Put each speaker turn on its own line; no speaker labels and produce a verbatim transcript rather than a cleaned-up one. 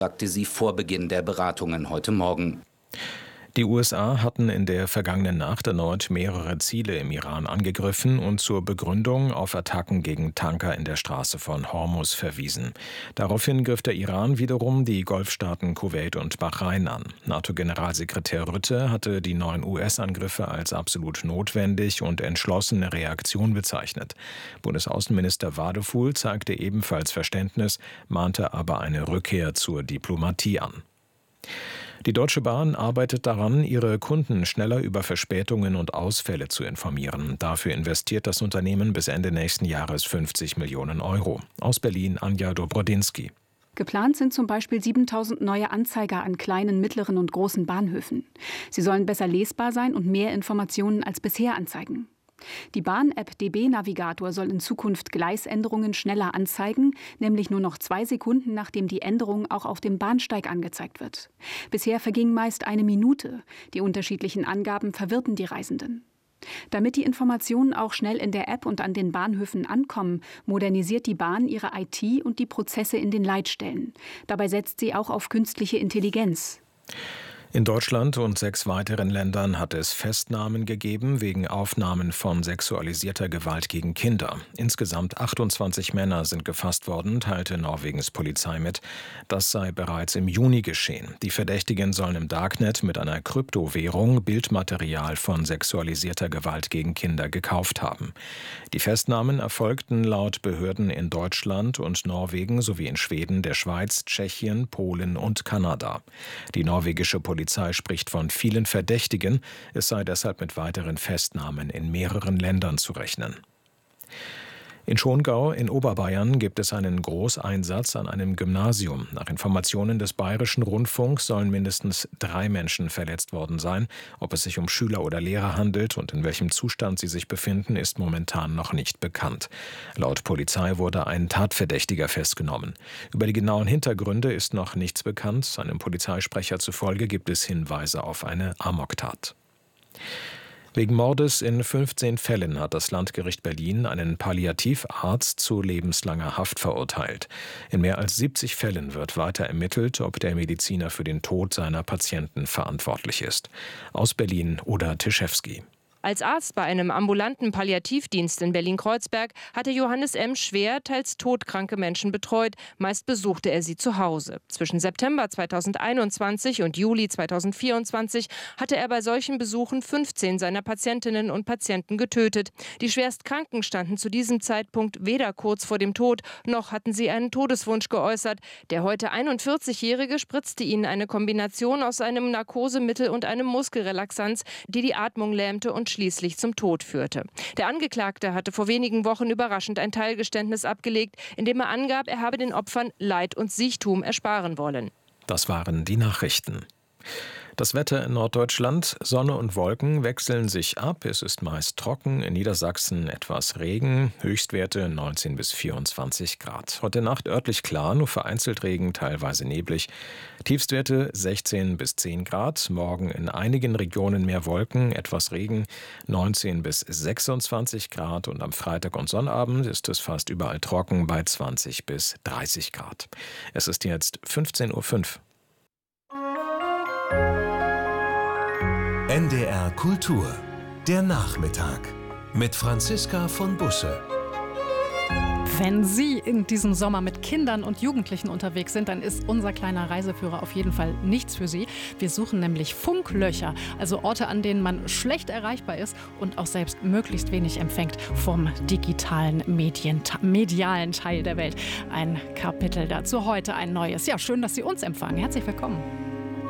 sagte sie vor Beginn der Beratungen heute Morgen.
Die U S A hatten in der vergangenen Nacht erneut mehrere Ziele im Iran angegriffen und zur Begründung auf Attacken gegen Tanker in der Straße von Hormuz verwiesen. Daraufhin griff der Iran wiederum die Golfstaaten Kuwait und Bahrain an. NATO-Generalsekretär Rutte hatte die neuen U S-Angriffe als absolut notwendig und entschlossene Reaktion bezeichnet. Bundesaußenminister Wadefuhl zeigte ebenfalls Verständnis, mahnte aber eine Rückkehr zur Diplomatie an. Die Deutsche Bahn arbeitet daran, ihre Kunden schneller über Verspätungen und Ausfälle zu informieren. Dafür investiert das Unternehmen bis Ende nächsten Jahres fünfzig Millionen Euro. Aus Berlin Anja Dobrodinsky.
Geplant sind zum Beispiel siebentausend neue Anzeiger an kleinen, mittleren und großen Bahnhöfen. Sie sollen besser lesbar sein und mehr Informationen als bisher anzeigen. Die Bahn-App D B-Navigator soll in Zukunft Gleisänderungen schneller anzeigen, nämlich nur noch zwei Sekunden, nachdem die Änderung auch auf dem Bahnsteig angezeigt wird. Bisher verging meist eine Minute. Die unterschiedlichen Angaben verwirrten die Reisenden. Damit die Informationen auch schnell in der App und an den Bahnhöfen ankommen, modernisiert die Bahn ihre I T und die Prozesse in den Leitstellen. Dabei setzt sie auch auf künstliche Intelligenz.
In Deutschland und sechs weiteren Ländern hat es Festnahmen gegeben wegen Aufnahmen von sexualisierter Gewalt gegen Kinder. Insgesamt achtundzwanzig Männer sind gefasst worden, teilte Norwegens Polizei mit. Das sei bereits im Juni geschehen. Die Verdächtigen sollen im Darknet mit einer Kryptowährung Bildmaterial von sexualisierter Gewalt gegen Kinder gekauft haben. Die Festnahmen erfolgten laut Behörden in Deutschland und Norwegen sowie in Schweden, der Schweiz, Tschechien, Polen und Kanada. Die norwegische Polizei Die Polizei spricht von vielen Verdächtigen. Es sei deshalb mit weiteren Festnahmen in mehreren Ländern zu rechnen. In Schongau in Oberbayern gibt es einen Großeinsatz an einem Gymnasium. Nach Informationen des Bayerischen Rundfunks sollen mindestens drei Menschen verletzt worden sein. Ob es sich um Schüler oder Lehrer handelt und in welchem Zustand sie sich befinden, ist momentan noch nicht bekannt. Laut Polizei wurde ein Tatverdächtiger festgenommen. Über die genauen Hintergründe ist noch nichts bekannt. Einem Polizeisprecher zufolge gibt es Hinweise auf eine Amoktat. Wegen Mordes in fünfzehn Fällen hat das Landgericht Berlin einen Palliativarzt zu lebenslanger Haft verurteilt. In mehr als siebzig Fällen wird weiter ermittelt, ob der Mediziner für den Tod seiner Patienten verantwortlich ist. Aus Berlin Oda Tischewski.
Als Arzt bei einem ambulanten Palliativdienst in Berlin-Kreuzberg hatte Johannes M. schwer, teils todkranke Menschen betreut. Meist besuchte er sie zu Hause. Zwischen September zweitausendeinundzwanzig und Juli zweitausendvierundzwanzig hatte er bei solchen Besuchen fünfzehn seiner Patientinnen und Patienten getötet. Die Schwerstkranken standen zu diesem Zeitpunkt weder kurz vor dem Tod, noch hatten sie einen Todeswunsch geäußert. Der heute einundvierzigjährige spritzte ihnen eine Kombination aus einem Narkosemittel und einem Muskelrelaxanz, die die Atmung lähmte und schließlich zum Tod führte. Der Angeklagte hatte vor wenigen Wochen überraschend ein Teilgeständnis abgelegt, in dem er angab, er habe den Opfern Leid und Siechtum ersparen wollen.
Das waren die Nachrichten. Das Wetter in Norddeutschland: Sonne und Wolken wechseln sich ab. Es ist meist trocken, in Niedersachsen etwas Regen, Höchstwerte neunzehn bis vierundzwanzig Grad. Heute Nacht örtlich klar, nur vereinzelt Regen, teilweise neblig. Tiefstwerte sechzehn bis zehn Grad. Morgen in einigen Regionen mehr Wolken, etwas Regen, neunzehn bis sechsundzwanzig Grad. Und am Freitag und Sonnabend ist es fast überall trocken bei zwanzig bis dreißig Grad. Es ist jetzt fünfzehn Uhr fünf.
N D R Kultur, der Nachmittag mit Franziska von Busse.
Wenn Sie in diesem Sommer mit Kindern und Jugendlichen unterwegs sind, dann ist unser kleiner Reiseführer auf jeden Fall nichts für Sie. Wir suchen nämlich Funklöcher, also Orte, an denen man schlecht erreichbar ist und auch selbst möglichst wenig empfängt vom digitalen Medien, medialen Teil der Welt. Ein Kapitel dazu heute, ein neues. Ja, schön, dass Sie uns empfangen. Herzlich willkommen.